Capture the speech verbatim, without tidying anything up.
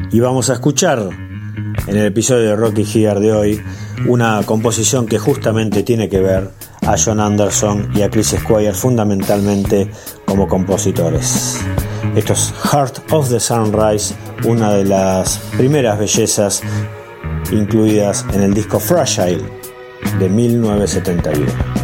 Y vamos a escuchar en el episodio de Rocky Here de hoy una composición que justamente tiene que ver a John Anderson y a Chris Squire fundamentalmente como compositores. Esto es Heart of the Sunrise, una de las primeras bellezas incluidas en el disco Fragile de mil novecientos setenta y uno.